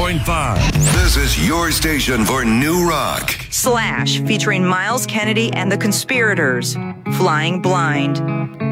101.5. This is your station for new rock. Slash, featuring Miles Kennedy and the Conspirators, Flying Blind.